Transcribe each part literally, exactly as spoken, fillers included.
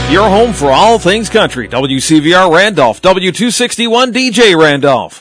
Your home for all things country. W C V R Randolph, W two sixty-one D J Randolph.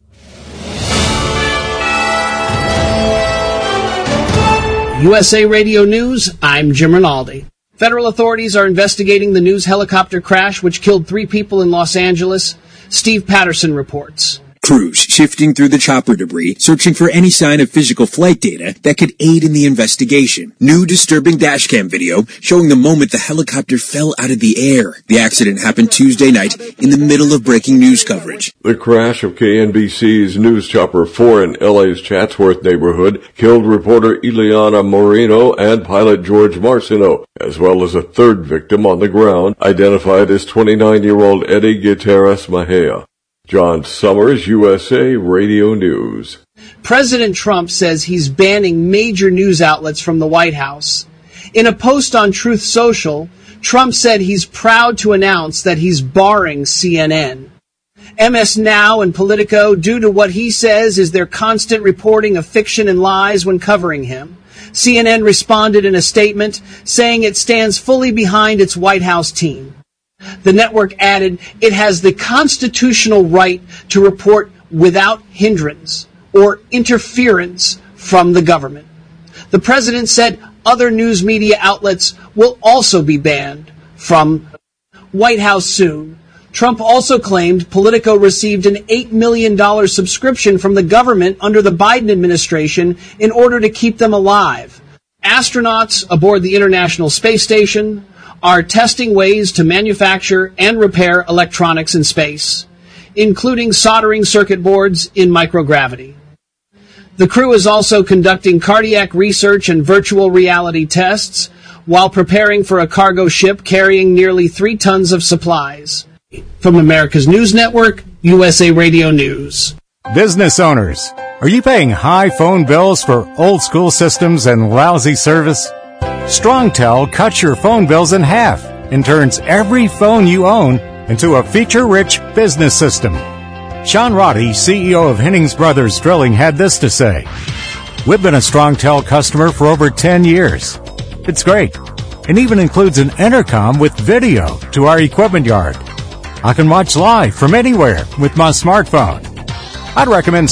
U S A Radio News, I'm Jim Rinaldi. Federal authorities are investigating the news helicopter crash which killed three people in Los Angeles. Steve Patterson reports. Crews shifting through the chopper debris, searching for any sign of physical flight data that could aid in the investigation. New disturbing dashcam video showing the moment the helicopter fell out of the air. The accident happened Tuesday night in the middle of breaking news coverage. The crash of K N B C's News Chopper four in L A's Chatsworth neighborhood killed reporter Ileana Moreno and pilot George Marciano, as well as a third victim on the ground, identified as twenty-nine-year-old Eddie Gutierrez Mejia. John Summers, U S A Radio News. President Trump says he's banning major news outlets from the White House. In a post on Truth Social, Trump said he's proud to announce that he's barring C N N. M S Now and Politico, due to what he says is their constant reporting of fiction and lies when covering him. C N N responded in a statement saying it stands fully behind its White House team. The network added it has the constitutional right to report without hindrance or interference from the government. The president said other news media outlets will also be banned from White House soon. Trump also claimed Politico received an eight million dollars subscription from the government under the Biden administration in order to keep them alive. Astronauts aboard the International Space Station are testing ways to manufacture and repair electronics in space, including soldering circuit boards in microgravity. The crew is also conducting cardiac research and virtual reality tests while preparing for a cargo ship carrying nearly three tons of supplies. From America's News Network, U S A Radio News. Business owners, are you paying high phone bills for old school systems and lousy service? StrongTel cuts your phone bills in half and turns every phone you own into a feature-rich business system. Sean Roddy, C E O of Hennings Brothers Drilling, had this to say. We've been a StrongTel customer for over ten years. It's great, and even includes an intercom with video to our equipment yard. I can watch live from anywhere with my smartphone. I'd recommend